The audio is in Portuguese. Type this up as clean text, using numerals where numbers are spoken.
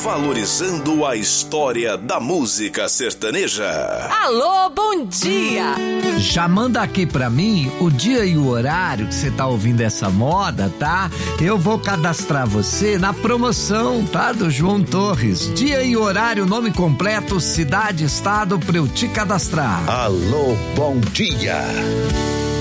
valorizando a história da música sertaneja. Alô, bom dia! Já manda aqui pra mim o dia e o horário que você tá ouvindo essa moda, tá? Eu vou cadastrar você na promoção, tá? Do João Torres. Dia e horário, nome completo, cidade, estado, pra eu te cadastrar. Alô, bom dia!